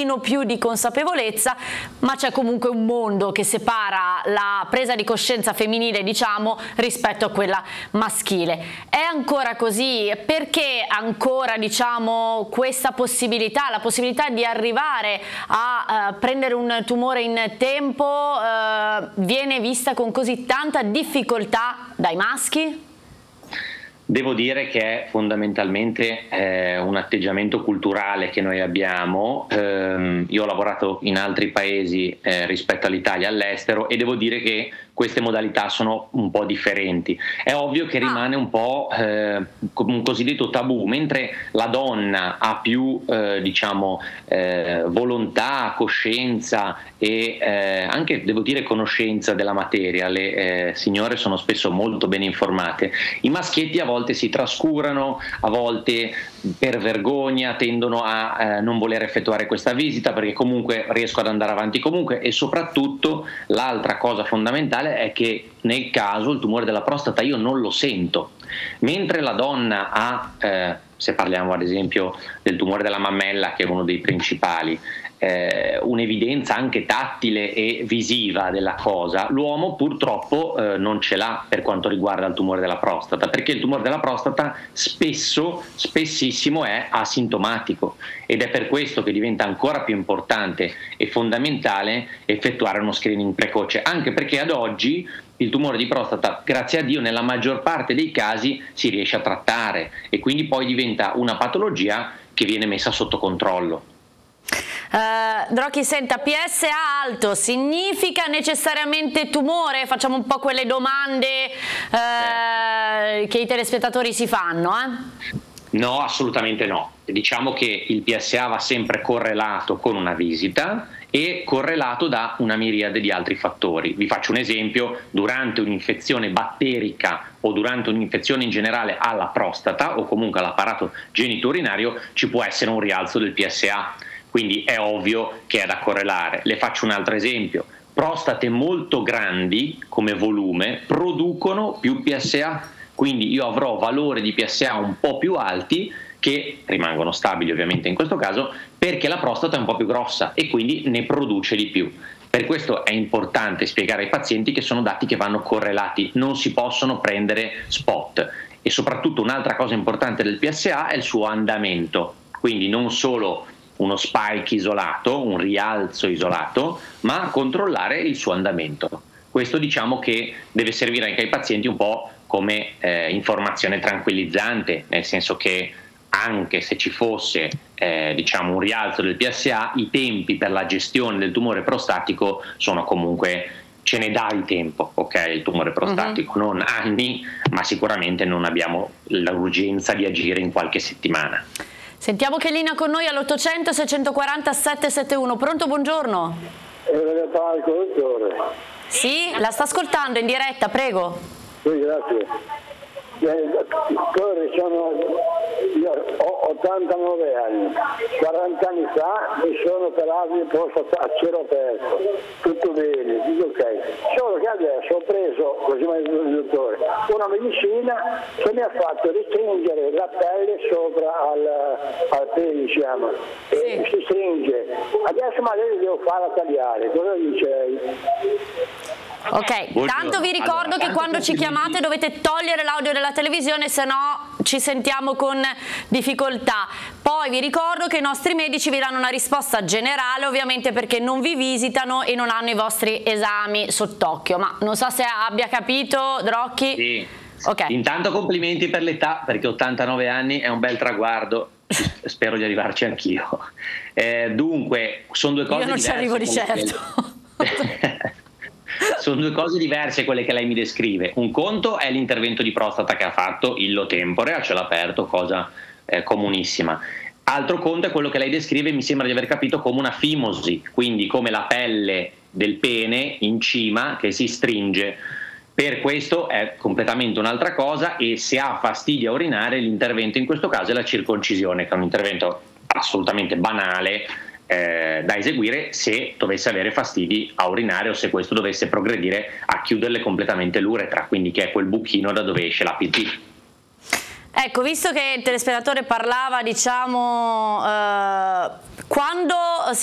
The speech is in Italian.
pochino più di consapevolezza, ma c'è comunque un mondo che separa la presa di coscienza femminile, diciamo, rispetto a quella maschile. È ancora così? Perché ancora, diciamo, questa possibilità, la possibilità di arrivare a prendere un tumore in tempo viene vista con così tanta difficoltà dai maschi? Devo dire che è fondamentalmente un atteggiamento culturale che noi abbiamo. Io ho lavorato in altri paesi rispetto all'Italia, all'estero, e devo dire che queste modalità sono un po' differenti. È ovvio che rimane un po' un cosiddetto tabù, mentre la donna ha più volontà, coscienza e anche, devo dire, conoscenza della materia. Le signore sono spesso molto ben informate. I maschietti a volte si trascurano, a volte per vergogna tendono a non voler effettuare questa visita perché comunque riesco ad andare avanti comunque, e soprattutto l'altra cosa fondamentale è che nel caso il tumore della prostata io non lo sento, mentre la donna ha, se parliamo ad esempio del tumore della mammella, che è uno dei principali, un'evidenza anche tattile e visiva della cosa, l'uomo purtroppo non ce l'ha per quanto riguarda il tumore della prostata, perché il tumore della prostata spessissimo è asintomatico, ed è per questo che diventa ancora più importante e fondamentale effettuare uno screening precoce, anche perché ad oggi il tumore di prostata, grazie a Dio, nella maggior parte dei casi si riesce a trattare e quindi poi diventa una patologia che viene messa sotto controllo. Drocchi, senta, PSA alto significa necessariamente tumore? Facciamo un po' quelle domande che i telespettatori si fanno. No, assolutamente no. Diciamo che il PSA va sempre correlato con una visita e correlato da una miriade di altri fattori. Vi faccio un esempio: durante un'infezione batterica o durante un'infezione in generale alla prostata o comunque all'apparato genitourinario ci può essere un rialzo del PSA. Quindi è ovvio che è da correlare. Le faccio un altro esempio: prostate molto grandi come volume producono più PSA, quindi io avrò valori di PSA un po' più alti, che rimangono stabili ovviamente in questo caso, perché la prostata è un po' più grossa e quindi ne produce di più. Per questo è importante spiegare ai pazienti che sono dati che vanno correlati, non si possono prendere spot. E soprattutto un'altra cosa importante del PSA è il suo andamento, quindi non solo uno spike isolato, un rialzo isolato, ma controllare il suo andamento. Questo diciamo che deve servire anche ai pazienti un po' come informazione tranquillizzante, nel senso che anche se ci fosse un rialzo del PSA, i tempi per la gestione del tumore prostatico sono comunque, ce ne dà il tempo, ok? Il tumore prostatico, non anni, ma sicuramente non abbiamo l'urgenza di agire in qualche settimana. Sentiamo che linea con noi all'800 640 771. Pronto, buongiorno. Sì, la sta ascoltando in diretta, prego. Sì, grazie. Io ho 89 anni, 40 anni fa mi sono operato di prostata a cielo aperto, tutto bene, tutto ok, solo che adesso ho preso, così mi ha detto il dottore, una medicina che mi ha fatto restringere la pelle sopra al pene, diciamo, e si stringe. Adesso magari devo farla tagliare, cosa dice lei? Ok, tanto vi ricordo che quando ci chiamate dovete togliere l'audio della televisione, se no ci sentiamo con difficoltà. Poi vi ricordo che i nostri medici vi danno una risposta generale, ovviamente perché non vi visitano e non hanno i vostri esami sott'occhio, ma non so se abbia capito, Drocchi. Sì. Okay. Intanto complimenti per l'età, perché 89 anni è un bel traguardo, spero di arrivarci anch'io. Dunque, sono due cose Io non diverse. ci arrivo di certo. Sono due cose diverse quelle che lei mi descrive. Un conto è l'intervento di prostata che ha fatto illo tempore a cielo aperto, cosa comunissima. Altro conto è quello che lei descrive, mi sembra di aver capito, come una fimosi, quindi come la pelle del pene in cima che si stringe. Per questo è completamente un'altra cosa, e se ha fastidio a urinare l'intervento in questo caso è la circoncisione, che è un intervento assolutamente banale da eseguire se dovesse avere fastidi a urinare o se questo dovesse progredire a chiuderle completamente l'uretra, quindi che è quel buchino da dove esce la pipì. Ecco, visto che il telespettatore parlava, diciamo, quando